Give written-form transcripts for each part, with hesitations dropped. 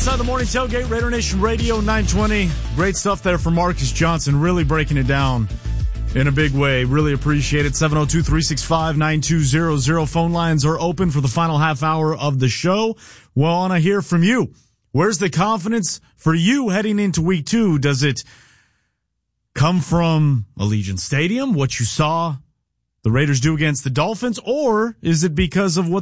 inside the morning tailgate, Raider Nation Radio 920. Great stuff there for Marcus Johnson, really breaking it down in a big way. Really appreciate it. 702-365-9200. Phone lines are open for the final half hour of the show. We want to hear from you. Where's the confidence for you heading into week 2? Does it come from Allegiant Stadium, what you saw the Raiders do against the Dolphins, or is it because of what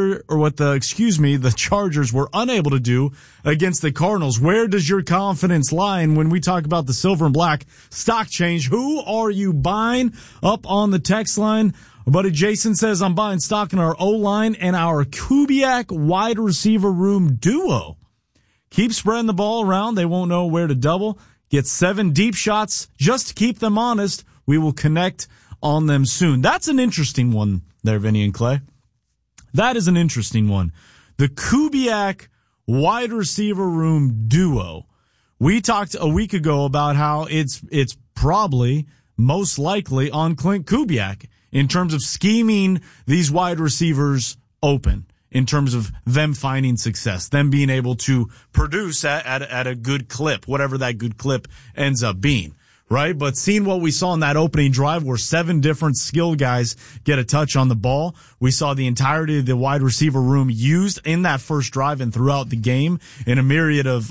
the Chargers were unable to do against the Cardinals? Where does your confidence lie? And when we talk about the silver and black stock change, who are you buying? Up on the text line, our buddy Jason says, I'm buying stock in our O-line and our Kubiak wide receiver room duo. Keep spreading the ball around. They won't know where to double. Get 7 deep shots just to keep them honest. We will connect on them soon. That's an interesting one there, Vinny and Clay. That is an interesting one. The Kubiak wide receiver room duo. We talked a week ago about how it's probably most likely on Clint Kubiak in terms of scheming these wide receivers open, in terms of them finding success, them being able to produce at a good clip, whatever that good clip ends up being. Right? But seeing what we saw in that opening drive where 7 different skill guys get a touch on the ball, we saw the entirety of the wide receiver room used in that first drive and throughout the game in a myriad of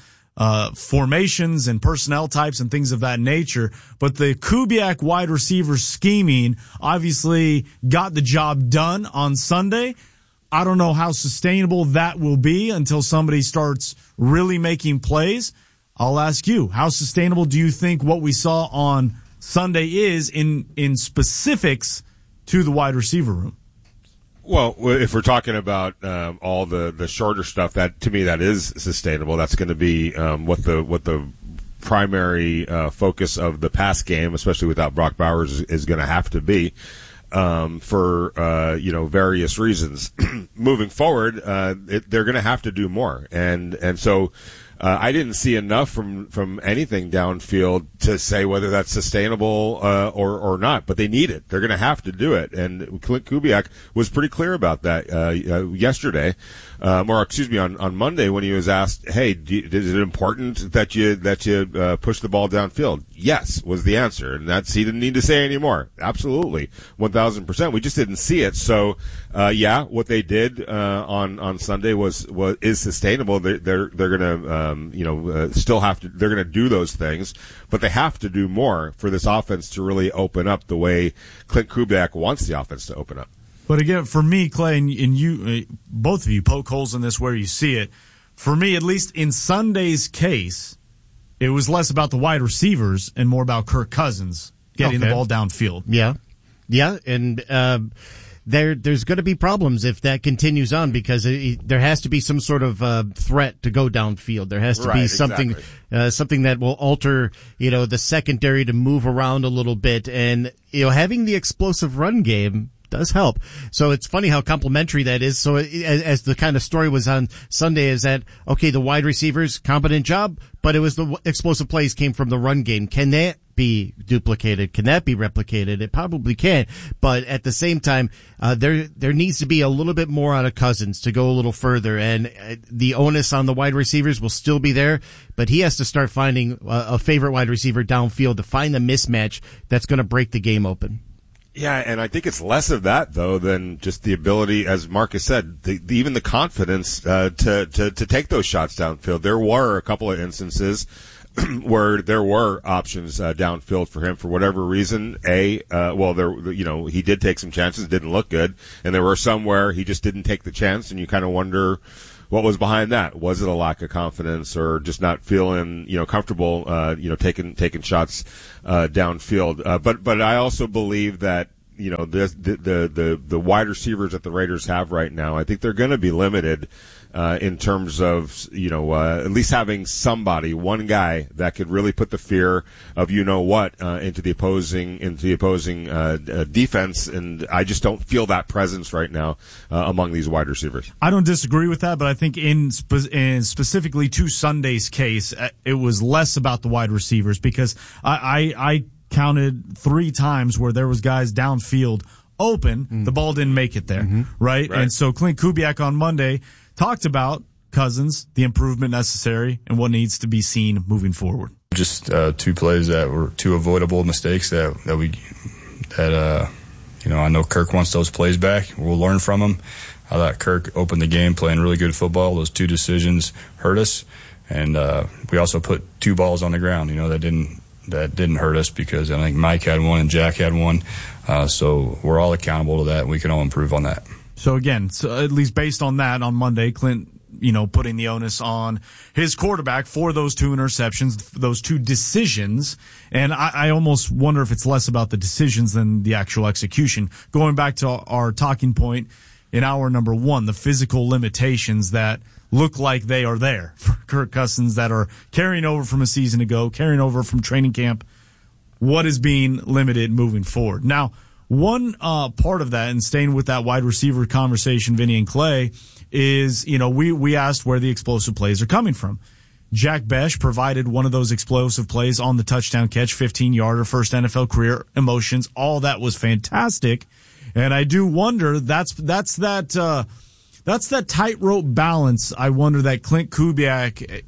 formations and personnel types and things of that nature. But the Kubiak wide receiver scheming obviously got the job done on Sunday. I don't know how sustainable that will be until somebody starts really making plays. I'll ask you, how sustainable do you think what we saw on Sunday is in specifics to the wide receiver room? Well, if we're talking about all the shorter stuff, that to me that is sustainable. That's going to be what the primary focus of the pass game, especially without Brock Bowers, is going to have to be for various reasons. Moving forward, they're going to have to do more, and so. I didn't see enough from anything downfield to say whether that's sustainable or not, but they need it. They're going to have to do it, and Clint Kubiak was pretty clear about that yesterday, on Monday when he was asked, "Hey, is it important that you push the ball downfield?" Yes, was the answer, and he didn't need to say any more. Absolutely, 1,000%. We just didn't see it. So, what they did on Sunday is sustainable. They're going to. Still have to, they're going to do those things, but they have to do more for this offense to really open up the way Clint Kubiak wants the offense to open up. But again, for me, Clay, and you, both of you poke holes in this where you see it. For me, at least in Sunday's case, it was less about the wide receivers and more about Kirk Cousins getting the ball downfield. Yeah. And, there's going to be problems if that continues on because there has to be some sort of threat to go downfield. There has to be something something that will alter, the secondary to move around a little bit. And, having the explosive run game does help. So it's funny how complimentary that is. So as the kind of story was on Sunday is that, okay, the wide receivers, competent job, but it was the explosive plays came from the run game. Can that be duplicated? Can that be replicated? It probably can. But at the same time, there needs to be a little bit more out of Cousins to go a little further. And the onus on the wide receivers will still be there, but he has to start finding a favorite wide receiver downfield to find the mismatch that's going to break the game open. Yeah, and I think it's less of that though than just the ability, as Marcus said, even the confidence to take those shots downfield. There were a couple of instances where there were options downfield for him for whatever reason. He did take some chances, didn't look good, and there were some where he just didn't take the chance, and you kind of wonder what was behind that. Was it a lack of confidence or just not feeling, comfortable, taking shots downfield? But I also believe that, the wide receivers that the Raiders have right now, I think they're going to be limited in terms of, at least having one guy that could really put the fear of into the opposing defense, and I just don't feel that presence right now among these wide receivers. I don't disagree with that, but I think in specifically to Sunday's case, it was less about the wide receivers because I counted 3 times where there was guys downfield open, the ball didn't make it there, right? And so Clint Kubiak on Monday talked about Cousins, the improvement necessary, and what needs to be seen moving forward? Just two plays that were two avoidable mistakes that I know Kirk wants those plays back. We'll learn from them. I thought Kirk opened the game playing really good football. Those two decisions hurt us, and we also put two balls on the ground. That didn't hurt us because I think Mike had one and Jack had one. So we're all accountable to that. We can all improve on that. So again, at least based on that, on Monday, Clint, putting the onus on his quarterback for those two interceptions, those two decisions. And I almost wonder if it's less about the decisions than the actual execution. Going back to our talking point in hour number one, the physical limitations that look like they are there for Kirk Cousins that are carrying over from a season ago, carrying over from training camp. What is being limited moving forward? Now, one part of that, and staying with that wide receiver conversation, Vinny and Clay, is, we asked where the explosive plays are coming from. Jack Bech provided one of those explosive plays on the touchdown catch, 15-yarder, first NFL career, emotions, all that was fantastic. And I do wonder, that's that tightrope balance, I wonder, that Clint Kubiak,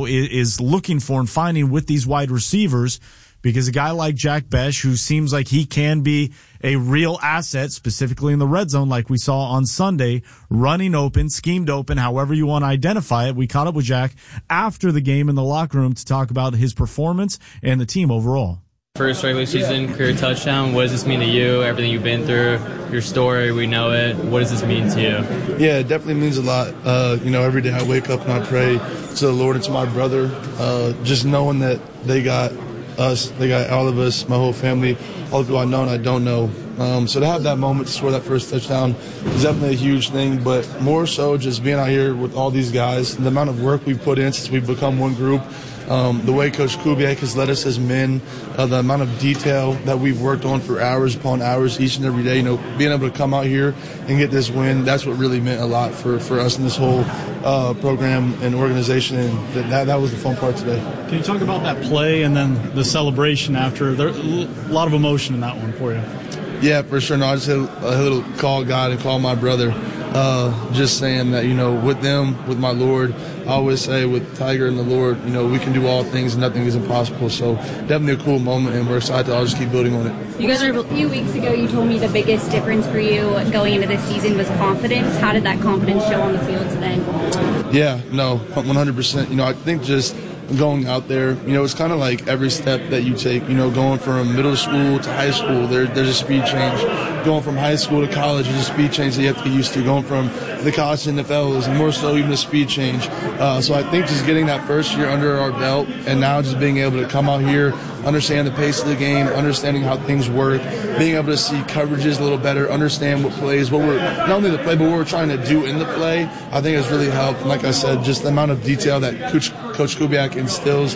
is looking for and finding with these wide receivers, because a guy like Jack Bech, who seems like he can be a real asset, specifically in the red zone, like we saw on Sunday, running open, schemed open, however you want to identify it. We caught up with Jack after the game in the locker room to talk about his performance and the team overall. First regular season career touchdown, what does this mean to you? Everything you've been through, your story, we know it. What does this mean to you? Yeah, it definitely means a lot. Every day I wake up and I pray to the Lord and to my brother, just knowing that they got us, they got all of us, my whole family, all the people I know and I don't know. So to have that moment to score that first touchdown is definitely a huge thing, but more so just being out here with all these guys, the amount of work we've put in since we've become one group, the way Coach Kubiak has led us as men, the amount of detail that we've worked on for hours upon hours each and every day, being able to come out here and get this win, that's what really meant a lot for us in this whole program and organization, and that was the fun part today. Can you talk about that play and then the celebration after? There's a lot of emotion in that one for you. Yeah, for sure. No, I just had a little call God and call my brother, just saying that, with them, with my Lord, I always say with Tiger and the Lord, we can do all things and nothing is impossible. So definitely a cool moment, and we're excited to all just keep building on it. You guys, a few weeks ago, you told me the biggest difference for you going into this season was confidence. How did that confidence show on the field today? Yeah, no, 100%. I think just going out there, it's kind of like every step that you take, going from middle school to high school, there's a speed change. Going from high school to college, there's a speed change that you have to get used to. Going from the college to NFL is more so even a speed change. So I think just getting that first year under our belt and now just being able to come out here, understand the pace of the game, understanding how things work, being able to see coverages a little better, understand what plays, not only the play, but what we're trying to do in the play, I think has really helped. And like I said, just the amount of detail that Coach Kubiak instills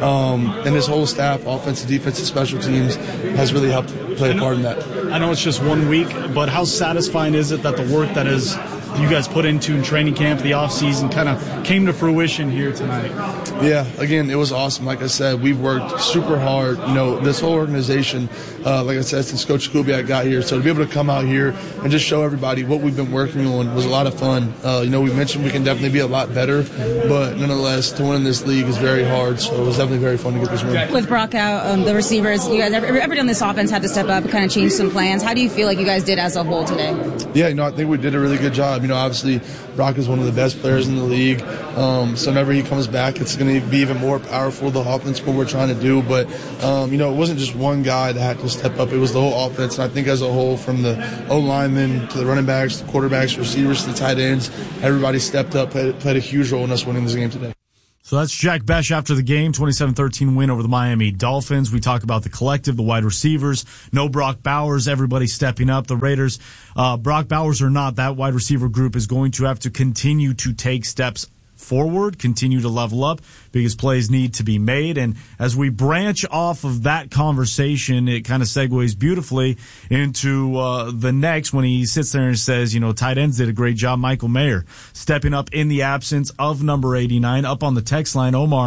and his whole staff, offensive, defensive, special teams, has really helped play a part in that. I know it's just 1 week, but how satisfying is it that the work that you guys put into in training camp, the offseason, kind of came to fruition here tonight? Yeah, again, it was awesome. Like I said, we've worked super hard. This whole organization, like I said, since Coach Kubiak got here. So to be able to come out here and just show everybody what we've been working on was a lot of fun. We mentioned we can definitely be a lot better, but nonetheless, to win in this league is very hard. So it was definitely very fun to get this win. With Brock out, the receivers, you guys, everybody on this offense had to step up and kind of change some plans. How do you feel like you guys did as a whole today? Yeah, I think we did a really good job. Obviously, Brock is one of the best players in the league. So whenever he comes back, it's going to be even more powerful, the offense, what we're trying to do. But, it wasn't just one guy that had to step up. It was the whole offense. And I think as a whole, from the O-linemen to the running backs, the quarterbacks, receivers, to the tight ends, everybody stepped up, played a huge role in us winning this game today. So that's Jack Bech after the game, 27-13 win over the Miami Dolphins. We talk about the collective, the wide receivers, no Brock Bowers, everybody stepping up. The Raiders, Brock Bowers or not, that wide receiver group is going to have to continue to take steps forward, continue to level up because plays need to be made. And as we branch off of that conversation, it kind of segues beautifully into the next when he sits there and says, tight ends did a great job. Michael Mayer stepping up in the absence of number 89. Up on the text line, Omar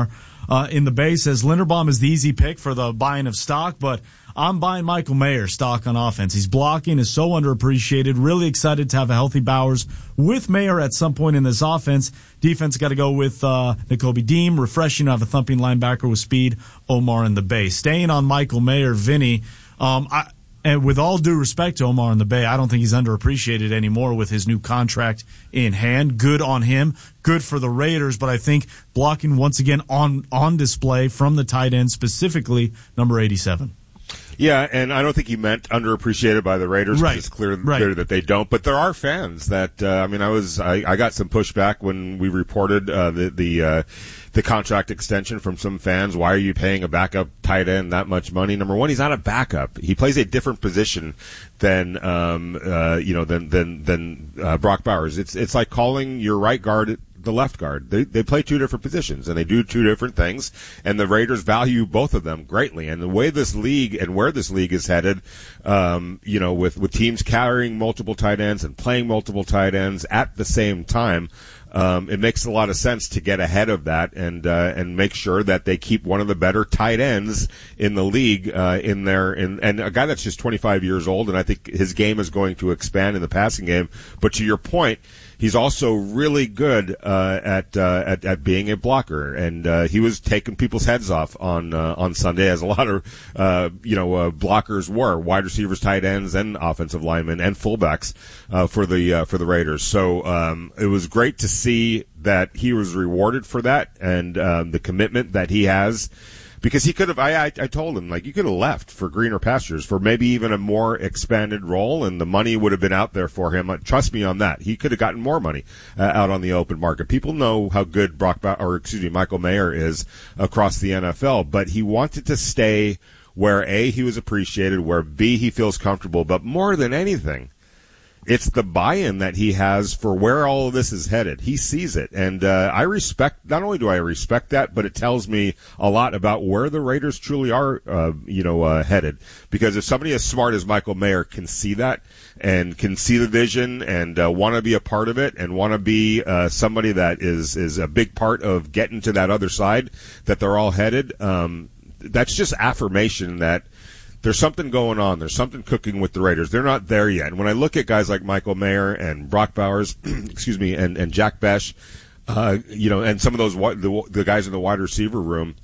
in the Bay says Linderbaum is the easy pick for the buying of stock, but I'm buying Michael Mayer stock on offense. He's blocking, is so underappreciated. Really excited to have a healthy Bowers with Mayer at some point in this offense. Defense got to go with Nakobe Dean. Refreshing to have a thumping linebacker with speed. Omar in the Bay. Staying on Michael Mayer, Vinny. And with all due respect to Omar in the Bay, I don't think he's underappreciated anymore with his new contract in hand. Good on him. Good for the Raiders, but I think blocking once again on display from the tight end, specifically number 87. Yeah, and I don't think he meant underappreciated by the Raiders. Right. It's clear that they don't. But there are fans that I got some pushback when we reported the contract extension from some fans. Why are you paying a backup tight end that much money? Number one, he's not a backup. He plays a different position than Brock Bowers. It's like calling your right guard the left guard. They play two different positions and they do two different things, and the Raiders value both of them greatly. And the way this league and where this league is headed, with teams carrying multiple tight ends and playing multiple tight ends at the same time, it makes a lot of sense to get ahead of that and make sure that they keep one of the better tight ends in the league and a guy that's just 25 years old, and I think his game is going to expand in the passing game. But to your point, he's also really good at being a blocker, and he was taking people's heads off on Sunday, as a lot of blockers were, wide receivers, tight ends, and offensive linemen and fullbacks for the Raiders. So it was great to see that he was rewarded for that and the commitment that he has. Because he could have, I told him, you could have left for greener pastures, for maybe even a more expanded role, and the money would have been out there for him. Trust me on that. He could have gotten more money out on the open market. People know how good Michael Mayer is across the NFL, but he wanted to stay where A, he was appreciated, where B, he feels comfortable, but more than anything, it's the buy-in that he has for where all of this is headed. He sees it, and not only do I respect that, but it tells me a lot about where the Raiders truly are, headed. Because if somebody as smart as Michael Mayer can see that and can see the vision and want to be a part of it and want to be somebody that is a big part of getting to that other side that they're all headed, that's just affirmation that there's something going on. There's something cooking with the Raiders. They're not there yet. And when I look at guys like Michael Mayer and Brock Bowers, and Jack Besh, and some of those the guys in the wide receiver room,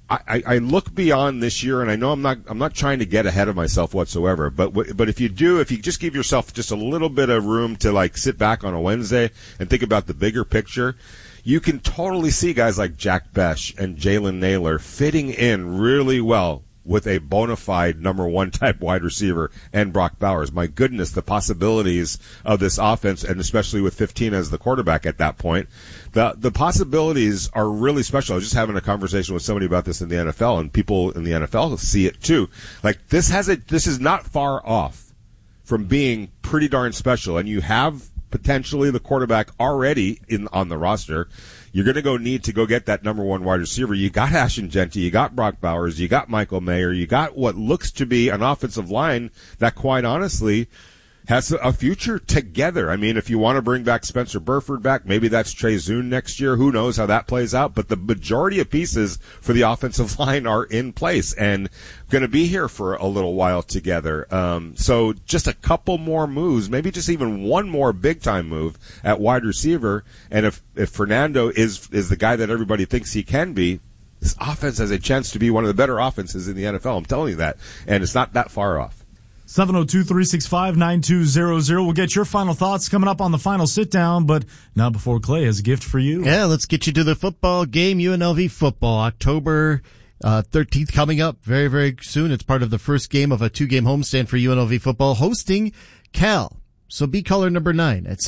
I look beyond this year, and I know I'm not trying to get ahead of myself whatsoever. But if you just give yourself just a little bit of room to sit back on a Wednesday and think about the bigger picture, you can totally see guys like Jack Besh and Jalen Naylor fitting in really well with a bona fide number one type wide receiver and Brock Bowers. My goodness, the possibilities of this offense, and especially with 15 as the quarterback at that point, the possibilities are really special. I was just having a conversation with somebody about this in the NFL, and people in the NFL see it too. This is not far off from being pretty darn special, and you have potentially the quarterback already on the roster. You're going to need to go get that number one wide receiver. You got Ashton Genty, you got Brock Bowers, you got Michael Mayer, you got what looks to be an offensive line that quite honestly has a future together. I mean, if you want to bring back Spencer Burford back, maybe that's Trey Zune next year. Who knows how that plays out? But the majority of pieces for the offensive line are in place and going to be here for a little while together. So just a couple more moves, maybe just even one more big-time move at wide receiver. And if Fernando is the guy that everybody thinks he can be, this offense has a chance to be one of the better offenses in the NFL. I'm telling you that. And it's not that far off. 702-365-9200. We'll get your final thoughts coming up on the final sit-down, but now before Clay has a gift for you. Yeah, let's get you to the football game, UNLV football, October 13th coming up very, very soon. It's part of the first game of a two-game homestand for UNLV football, hosting Cal. So be caller number 9 at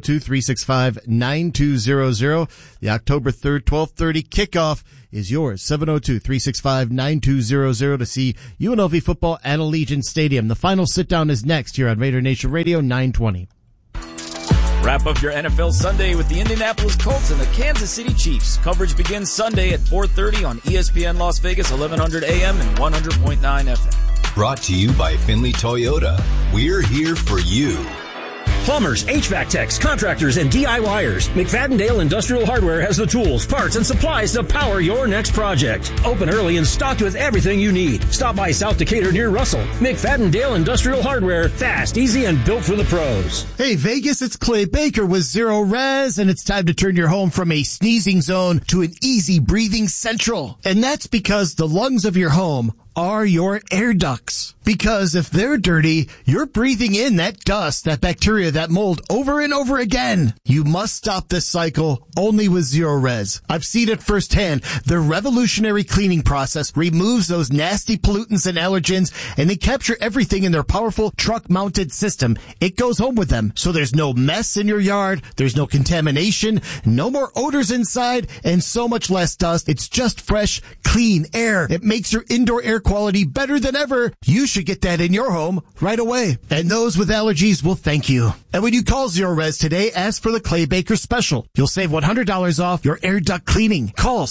702-365-9200. The October 3rd, 12:30 kickoff is yours. 702-365-9200 to see UNLV football at Allegiant Stadium. The final sit-down is next here on Raider Nation Radio 920. Wrap up your NFL Sunday with the Indianapolis Colts and the Kansas City Chiefs. Coverage begins Sunday at 4:30 on ESPN Las Vegas, 1100 AM and 100.9 FM. Brought to you by Finley Toyota. We're here for you. Plumbers, HVAC techs, contractors, and DIYers. McFadden-Dale Industrial Hardware has the tools, parts, and supplies to power your next project. Open early and stocked with everything you need. Stop by South Decatur near Russell. McFadden-Dale Industrial Hardware. Fast, easy, and built for the pros. Hey, Vegas, it's Clay Baker with Zero Res, and it's time to turn your home from a sneezing zone to an easy breathing central. And that's because the lungs of your home are your air ducts. Because if they're dirty, you're breathing in that dust, that bacteria, that mold over and over again. You must stop this cycle only with Zero Res. I've seen it firsthand. Their revolutionary cleaning process removes those nasty pollutants and allergens, and they capture everything in their powerful truck-mounted system. It goes home with them, so there's no mess in your yard, there's no contamination, no more odors inside, and so much less dust. It's just fresh, clean air. It makes your indoor air quality better than ever. You should get that in your home right away. And those with allergies will thank you. And when you call Zero Res today, ask for the Clay Baker special. You'll save $100 off your air duct cleaning. Call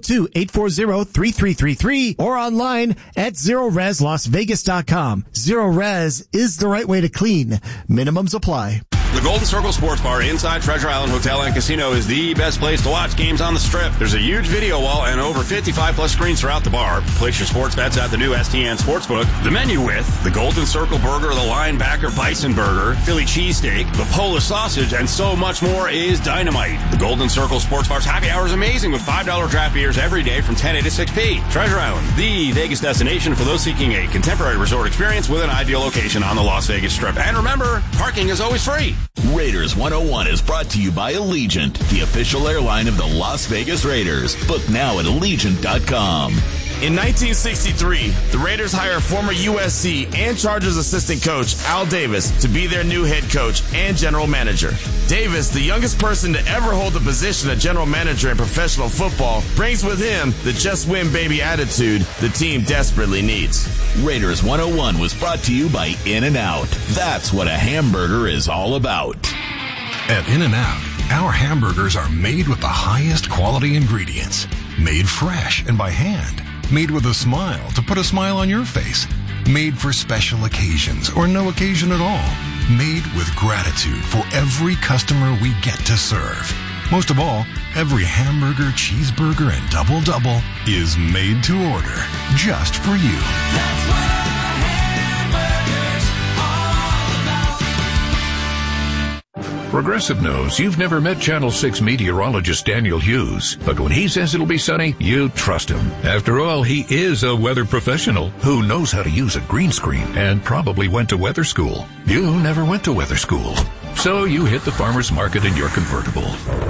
702-840-3333 or online at ZeroResLasVegas.com. Zero Res is the right way to clean. Minimums apply. The Golden Circle Sports Bar inside Treasure Island Hotel and Casino is the best place to watch games on the Strip. There's a huge video wall and over 55-plus screens throughout the bar. Place your sports bets at the new STN Sportsbook. The menu with the Golden Circle Burger, the Linebacker Bison Burger, Philly Cheesesteak, the Polish Sausage, and so much more is dynamite. The Golden Circle Sports Bar's happy hour is amazing with $5 draft beers every day from 10 a to 6 p. Treasure Island, the Vegas destination for those seeking a contemporary resort experience with an ideal location on the Las Vegas Strip. And remember, parking is always free. Raiders 101 is brought to you by Allegiant, the official airline of the Las Vegas Raiders. Book now at Allegiant.com. In 1963, the Raiders hire former USC and Chargers assistant coach Al Davis to be their new head coach and general manager. Davis, the youngest person to ever hold the position of general manager in professional football, brings with him the just win baby attitude the team desperately needs. Raiders 101 was brought to you by In-N-Out. That's what a hamburger is all about. At In-N-Out, our hamburgers are made with the highest quality ingredients, made fresh and by hand, made with a smile to put a smile on your face, made for special occasions or no occasion at all, made with gratitude for every customer we get to serve. Most of all, every hamburger, cheeseburger, and double-double is made to order just for you. That's what Progressive knows you've never met Channel 6 meteorologist Daniel Hughes, but when he says it'll be sunny, you trust him. After all, he is a weather professional who knows how to use a green screen and probably went to weather school. You never went to weather school, so you hit the farmer's market in your convertible.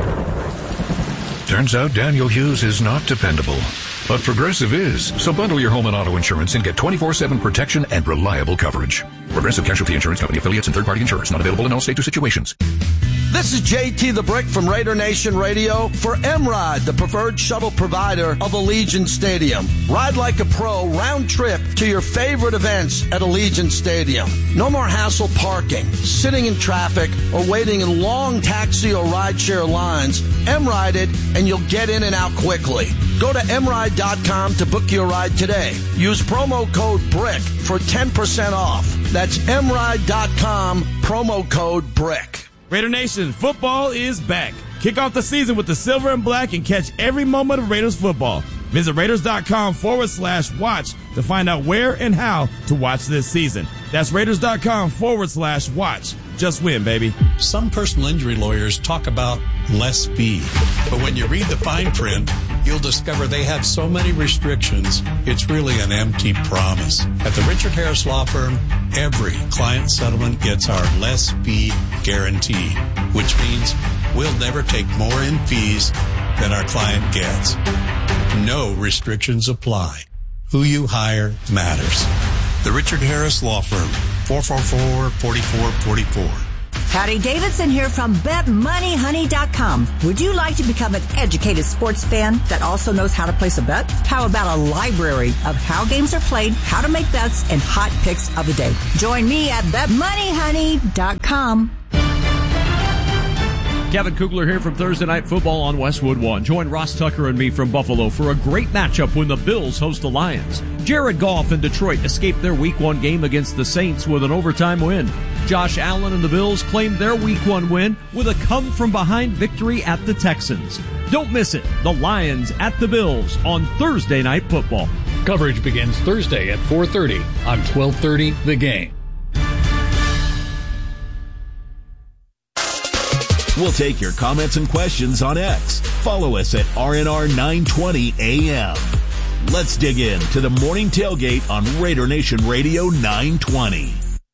Turns out Daniel Hughes is not dependable, but Progressive is. So bundle your home and auto insurance and get 24/7 protection and reliable coverage. Progressive Casualty Insurance Company, affiliates, and third-party insurance not available in all states or situations. This is JT the Brick from Raider Nation Radio for M-Ride, the preferred shuttle provider of Allegiant Stadium. Ride like a pro, round trip to your favorite events at Allegiant Stadium. No more hassle parking, sitting in traffic, or waiting in long taxi or rideshare lines. M-Ride it, and you'll get in and out quickly. Go to mride.com to book your ride today. Use promo code BRICK for 10% off. That's mride.com, promo code BRICK. Raider Nation, football is back. Kick off the season with the silver and black and catch every moment of Raiders football. Visit Raiders.com/watch to find out where and how to watch this season. That's Raiders.com/watch. Just win, baby. Some personal injury lawyers talk about less fee. But when you read the fine print, you'll discover they have so many restrictions, it's really an empty promise. At the Richard Harris Law Firm, every client settlement gets our less fee guarantee, which means we'll never take more in fees than our client gets. No restrictions apply. Who you hire matters. The Richard Harris Law Firm, 444-4444. Patty Davidson here from BetMoneyHoney.com. Would you like to become an educated sports fan that also knows how to place a bet? How about a library of how games are played, how to make bets, and hot picks of the day? Join me at BetMoneyHoney.com. Kevin Kugler here from Thursday Night Football on Westwood One. Join Ross Tucker and me from Buffalo for a great matchup when the Bills host the Lions. Jared Goff and Detroit escaped their Week 1 game against the Saints with an overtime win. Josh Allen and the Bills claimed their Week 1 win with a come-from-behind victory at the Texans. Don't miss it. The Lions at the Bills on Thursday Night Football. Coverage begins Thursday at 4:30 on 1230 The Game. We'll take your comments and questions on X. Follow us at RNR920AM. Let's dig in to the morning tailgate on Raider Nation Radio 920.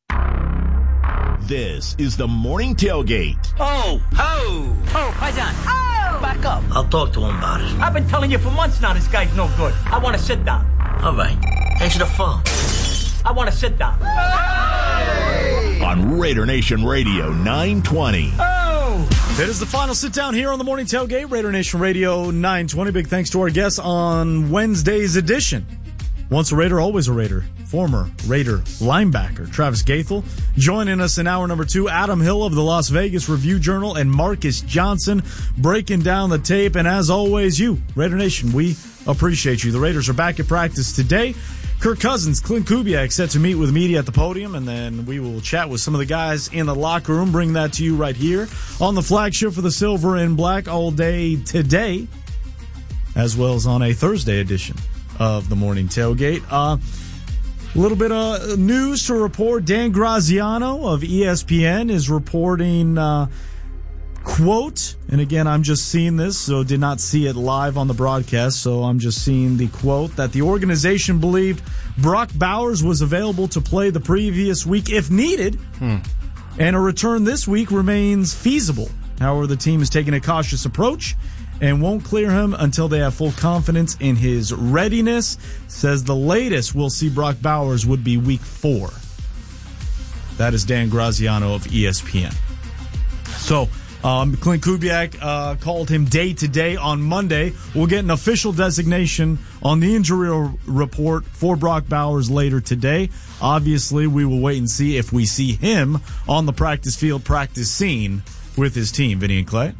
This is the morning tailgate. Oh, Paisan. Oh! Back up. I'll talk to him about it. I've been telling you for months now this guy's no good. I want to sit down. All right. Answer the phone. I want to sit down. Hey! On Raider Nation Radio 920. It is the final sit down here on the morning tailgate, Raider Nation Radio 920. Big thanks to our guests on Wednesday's edition. Once a Raider, always a Raider. Former Raider linebacker Travis Gaethel. Joining us in hour number 2, Adam Hill of the Las Vegas Review-Journal and Marcus Johnson breaking down the tape. And as always, you, Raider Nation, we appreciate you. The Raiders are back at practice today. Kirk Cousins, Clint Kubiak set to meet with media at the podium, and then we will chat with some of the guys in the locker room. Bring that to you right here on the flagship for the Silver and Black all day today, as well as on a Thursday edition of the Morning Tailgate. A little bit of news to report. Dan Graziano of ESPN is reporting, quote, and again, I'm just seeing this, so did not see it live on the broadcast, so I'm just seeing the quote, that the organization believed Brock Bowers was available to play the previous week if needed, and a return this week remains feasible. However, the team is taking a cautious approach and won't clear him until they have full confidence in his readiness. Says the latest we'll see Brock Bowers would be week 4. That is Dan Graziano of ESPN. So, Clint Kubiak called him day-to-day on Monday. We'll get an official designation on the injury report for Brock Bowers later today. Obviously, we will wait and see if we see him on the practice field, practice scene with his team. Vinny and Clay?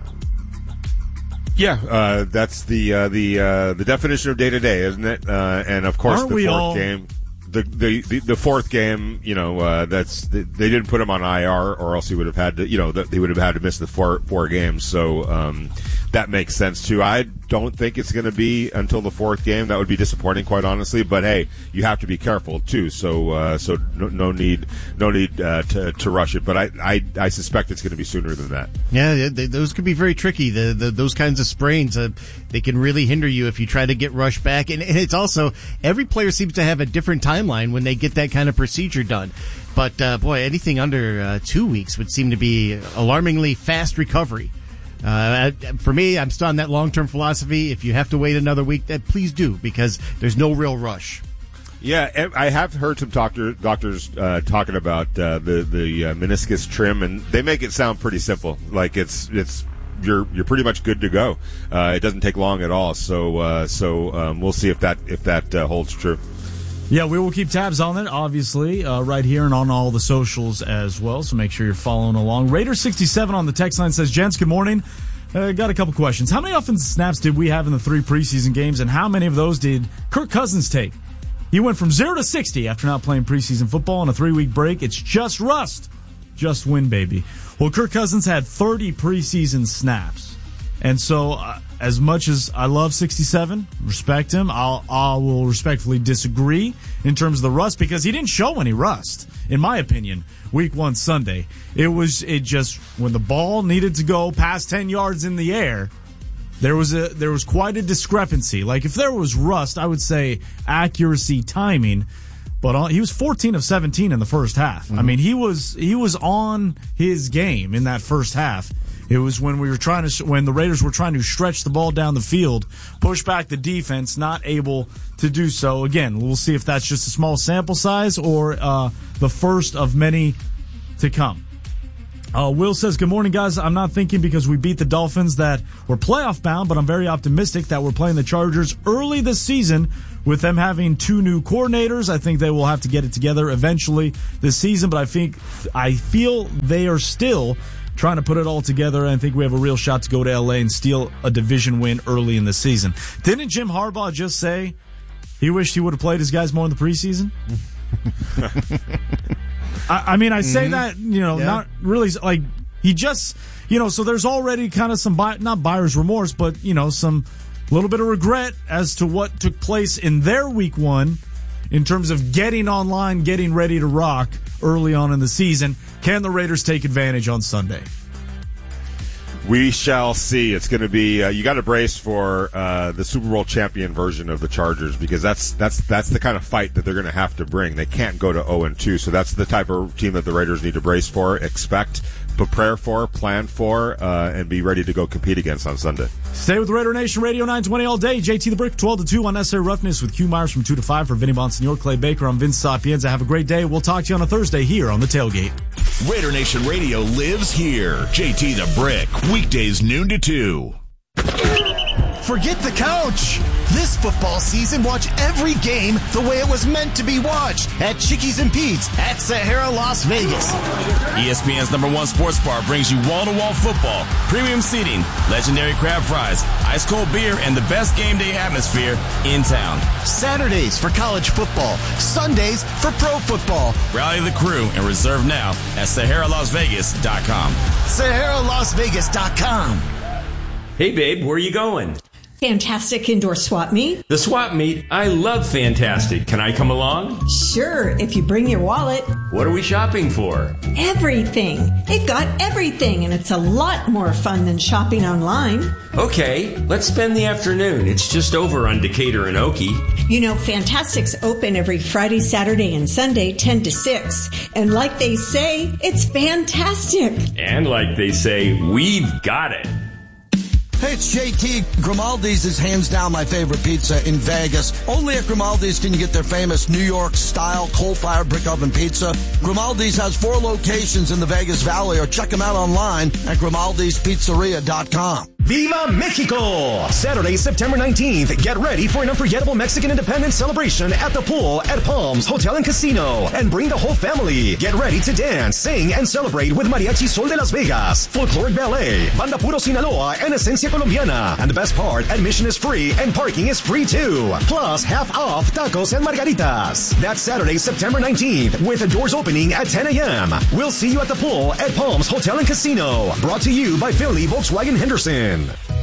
Yeah, that's the definition of day-to-day, isn't it? And, of course, the fourth game. The fourth game, they didn't put him on IR, or else he would have had to, he would have had to miss the four games. So that makes sense too. I don't think it's going to be until the fourth game. That would be disappointing, quite honestly. But hey, you have to be careful too. So no need to rush it. But I suspect it's going to be sooner than that. Yeah, those could be very tricky. Those kinds of sprains, they can really hinder you if you try to get rushed back. And it's also, every player seems to have a different timeline when they get that kind of procedure done. But boy, anything under 2 weeks would seem to be alarmingly fast recovery. For me, I'm still on that long-term philosophy. If you have to wait another week, please do, because there's no real rush. Yeah, I have heard some doctors talking about the meniscus trim, and they make it sound pretty simple. Like you're pretty much good to go. It doesn't take long at all. So we'll see if that holds true. Yeah, we will keep tabs on it, obviously, right here and on all the socials as well, so make sure you're following along. Raider67 on the text line says, gents, good morning. Got a couple questions. How many offensive snaps did we have in the 3 preseason games, and how many of those did Kirk Cousins take? He went from 0 to 60 after not playing preseason football on a 3-week break. It's just rust. Just win, baby. Well, Kirk Cousins had 30 preseason snaps. And so, as much as I love 67, respect him, I will respectfully disagree in terms of the rust, because he didn't show any rust, in my opinion, week 1 Sunday. It just, when the ball needed to go past 10 yards in the air, there was quite a discrepancy. Like, if there was rust, I would say accuracy, timing, but he was 14 of 17 in the first half. Mm-hmm. I mean, he was on his game in that first half. It was when when the Raiders were trying to stretch the ball down the field, push back the defense, not able to do so. Again, we'll see if that's just a small sample size or the first of many to come. Will says, good morning, guys. I'm not thinking because we beat the Dolphins that we're playoff bound, but I'm very optimistic that we're playing the Chargers early this season with them having 2 new coordinators. I think they will have to get it together eventually this season, but I feel they are still trying to put it all together. I think we have a real shot to go to LA and steal a division win early in the season. Didn't Jim Harbaugh just say he wished he would have played his guys more in the preseason? I say that, not really, like, he just, so there's already kind of some, not buyer's remorse, but, some little bit of regret as to what took place in their week one in terms of getting online, getting ready to rock early on in the season. Can the Raiders take advantage on Sunday? We shall see. It's going to be you got to brace for the Super Bowl champion version of the Chargers, because that's the kind of fight that they're going to have to bring. They can't go to 0-2, so that's the type of team that the Raiders need to brace for, expect, prepare for, plan for, and be ready to go compete against on Sunday. Stay with Raider Nation Radio 920 all day. JT the Brick 12 to 2 on Necessary Roughness with Q Myers from 2 to 5 for Vinny Bonsignor, Clay Baker. I'm Vince Sapienza. Have a great day. We'll talk to you on a Thursday here on the Tailgate. Raider Nation Radio lives here. JT the Brick, weekdays noon to 2. Forget the couch. This football season, watch every game the way it was meant to be watched at Chickies and Pete's at Sahara, Las Vegas. ESPN's #1 sports bar brings you wall-to-wall football, premium seating, legendary crab fries, ice-cold beer, and the best game day atmosphere in town. Saturdays for college football, Sundays for pro football. Rally the crew and reserve now at SaharaLasVegas.com. SaharaLasVegas.com. Hey, babe, where are you going? Fantastic Indoor Swap Meet. The Swap Meet? I love Fantastic. Can I come along? Sure, if you bring your wallet. What are we shopping for? Everything. They've got everything, and it's a lot more fun than shopping online. Okay, let's spend the afternoon. It's just over on Decatur and Okie. Fantastic's open every Friday, Saturday, and Sunday, 10 to 6. And like they say, it's fantastic. And like they say, we've got it. Hey, it's JT. Grimaldi's is hands down my favorite pizza in Vegas. Only at Grimaldi's can you get their famous New York-style coal-fired brick oven pizza. Grimaldi's has 4 locations in the Vegas Valley, or check them out online at Grimaldi'sPizzeria.com. Viva Mexico! Saturday, September 19th. Get ready for an unforgettable Mexican independence celebration at the pool at Palms Hotel and Casino. And bring the whole family. Get ready to dance, sing, and celebrate with Mariachi Sol de Las Vegas, Folkloric Ballet, Banda Puro Sinaloa, and Esencia Colombiana. And the best part, admission is free and parking is free too. Plus, half off tacos and margaritas. That's Saturday, September 19th, with the doors opening at 10 a.m. We'll see you at the pool at Palms Hotel and Casino. Brought to you by Finley Volkswagen Henderson.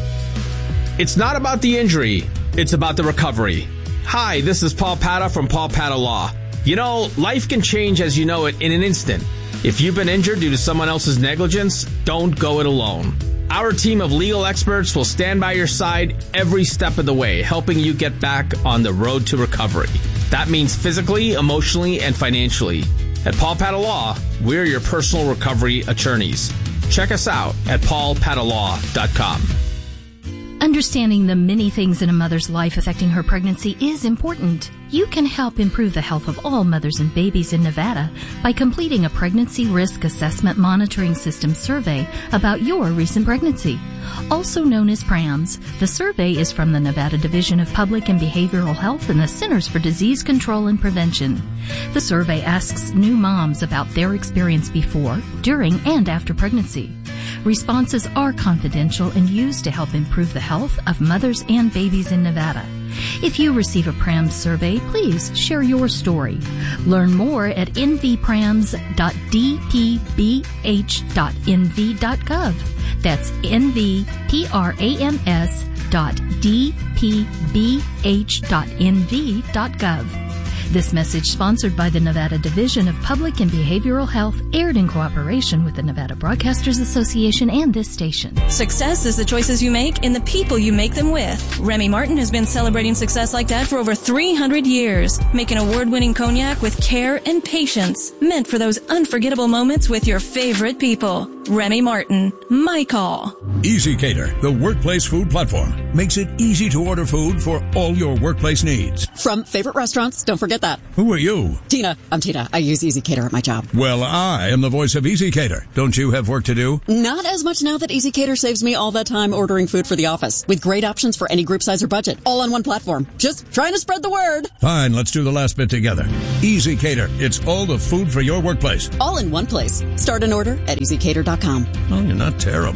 It's not about the injury, it's about the recovery. Hi, this is Paul Pata from Paul Pata Law. Life can change as you know it in an instant. If you've been injured due to someone else's negligence, don't go it alone. Our team of legal experts will stand by your side every step of the way, helping you get back on the road to recovery. That means physically, emotionally, and financially. At Paul Pata Law, we're your personal recovery attorneys. Check us out at paulpatalaw.com. Understanding the many things in a mother's life affecting her pregnancy is important. You can help improve the health of all mothers and babies in Nevada by completing a Pregnancy Risk Assessment Monitoring System survey about your recent pregnancy. Also known as PRAMS, the survey is from the Nevada Division of Public and Behavioral Health and the Centers for Disease Control and Prevention. The survey asks new moms about their experience before, during, and after pregnancy. Responses are confidential and used to help improve the health of mothers and babies in Nevada. If you receive a PRAMS survey, please share your story. Learn more at nvprams.dpbh.nv.gov. That's nvprams.dpbh.nv.gov. This message, sponsored by the Nevada Division of Public and Behavioral Health, aired in cooperation with the Nevada Broadcasters Association and this station. Success is the choices you make and the people you make them with. Remy Martin has been celebrating success like that for over 300 years, making award-winning cognac with care and patience, meant for those unforgettable moments with your favorite people. Remy Martin, my call. EasyCater, the workplace food platform, makes it easy to order food for all your workplace needs. From favorite restaurants, don't forget that. Who are you? Tina. I'm Tina. I use EasyCater at my job. Well, I am the voice of EasyCater. Don't you have work to do? Not as much now that EasyCater saves me all that time ordering food for the office, with great options for any group size or budget, all on one platform. Just trying to spread the word. Fine, let's do the last bit together. EasyCater. It's all the food for your workplace. All in one place. Start an order at EasyCater.com. Oh, you're not terrible.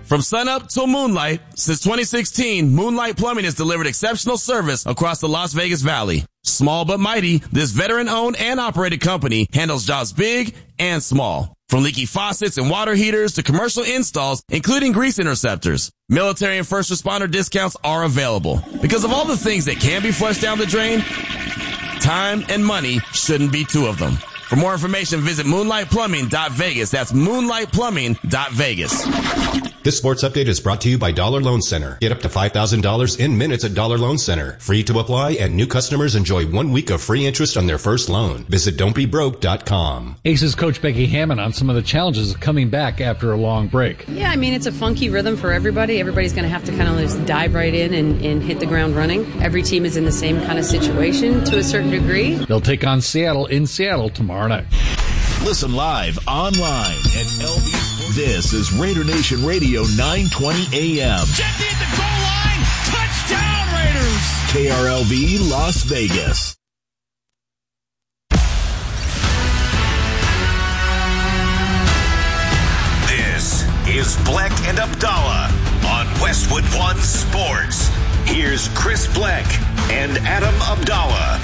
From sunup till moonlight, since 2016, Moonlight Plumbing has delivered exceptional service across the Las Vegas Valley. Small but mighty, this veteran-owned and operated company handles jobs big and small. From leaky faucets and water heaters to commercial installs, including grease interceptors. Military and first responder discounts are available. Because of all the things that can be flushed down the drain, time and money shouldn't be two of them. For more information, visit moonlightplumbing.vegas. That's moonlightplumbing.vegas. This sports update is brought to you by Dollar Loan Center. Get up to $5,000 in minutes at Dollar Loan Center. Free to apply, and new customers enjoy 1 week of free interest on their first loan. Visit don'tbebroke.com. Aces coach Becky Hammond on some of the challenges of coming back after a long break. Yeah, I mean, it's a funky rhythm for everybody. Everybody's going to have to kind of just dive right in and hit the ground running. Every team is in the same kind of situation to a certain degree. They'll take on Seattle in Seattle tomorrow night. Listen live online at LB. This is Raider Nation Radio 920 AM. Jeffy at the goal line. Touchdown Raiders. KRLV Las Vegas. This is Bleck and Abdallah on Westwood One Sports. Here's Chris Bleck and Adam Abdallah.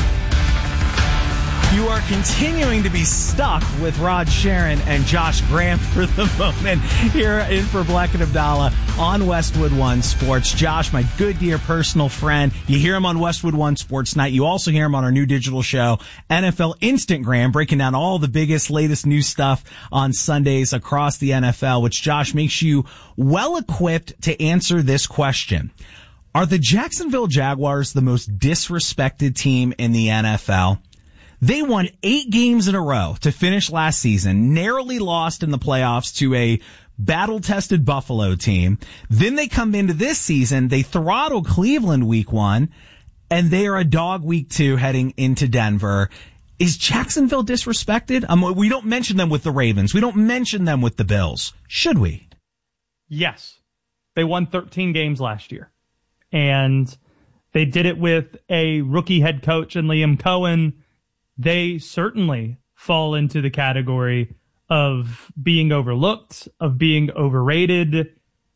You are continuing to be stuck with Rod Sharon and Josh Graham for the moment here in for Bleck and Abdallah on Westwood One Sports. Josh, my good dear personal friend, you hear him on Westwood One Sports Night. You also hear him on our new digital show, NFL Instantgram, breaking down all the biggest, latest new stuff on Sundays across the NFL, which, Josh, makes you well equipped to answer this question. Are the Jacksonville Jaguars the most disrespected team in the NFL? They won 8 games in a row to finish last season, narrowly lost in the playoffs to a battle-tested Buffalo team. Then they come into this season, they throttle Cleveland week 1, and they are a dog week 2 heading into Denver. Is Jacksonville disrespected? We don't mention them with the Ravens. We don't mention them with the Bills. Should we? Yes. They won 13 games last year. And they did it with a rookie head coach in Liam Cohen. They certainly fall into the category of being overlooked, of being overrated.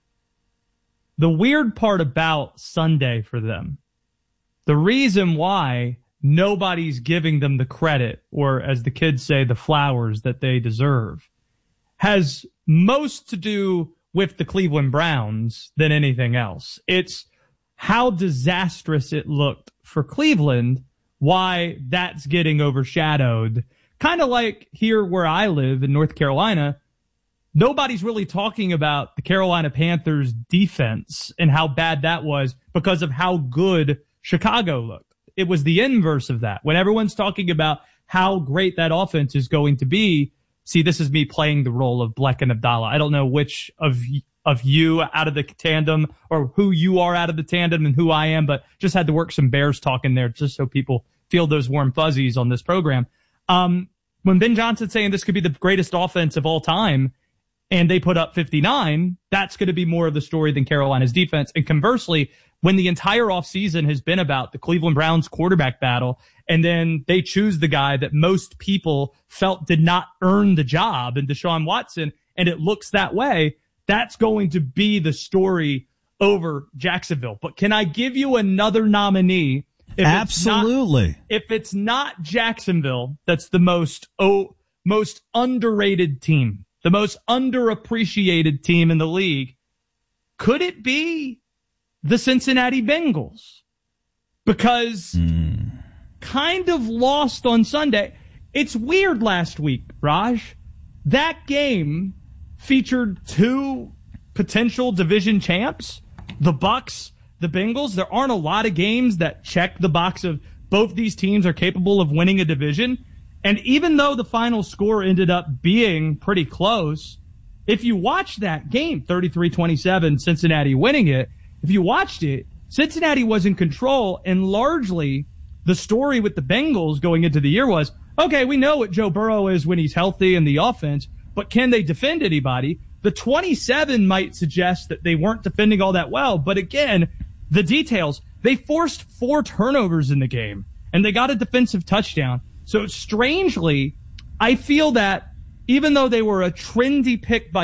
The weird part about Sunday for them, the reason why nobody's giving them the credit, or as the kids say, the flowers that they deserve, has most to do with the Cleveland Browns than anything else. It's how disastrous it looked for Cleveland, why that's getting overshadowed. Kind of like here where I live in North Carolina, nobody's really talking about the Carolina Panthers defense and how bad that was because of how good Chicago looked. It was the inverse of that. When everyone's talking about how great that offense is going to be, see, this is me playing the role of Bleck and Abdallah. I don't know which of you out of the tandem, or who you are out of the tandem and who I am, but just had to work some Bears talk in there just so people feel those warm fuzzies on this program. When Ben Johnson's saying this could be the greatest offense of all time and they put up 59, that's going to be more of the story than Carolina's defense. And conversely, when the entire offseason has been about the Cleveland Browns quarterback battle, and then they choose the guy that most people felt did not earn the job in Deshaun Watson, and it looks that way, that's going to be the story over Jacksonville. But can I give you another nominee? Absolutely. If it's not Jacksonville, that's the most underrated team, the most underappreciated team in the league. Could it be the Cincinnati Bengals? Because kind of lost on Sunday. It's weird last week, Raj. That game featured 2 potential division champs, the Bucs, the Bengals. There aren't a lot of games that check the box of both these teams are capable of winning a division. And even though the final score ended up being pretty close, if you watch that game, 33-27, Cincinnati winning it, if you watched it, Cincinnati was in control, and largely the story with the Bengals going into the year was, okay, we know what Joe Burrow is when he's healthy in the offense, but can they defend anybody? The 27 might suggest that they weren't defending all that well, but again, the details, they forced 4 turnovers in the game, and they got a defensive touchdown. So strangely, I feel that even though they were a trendy pick by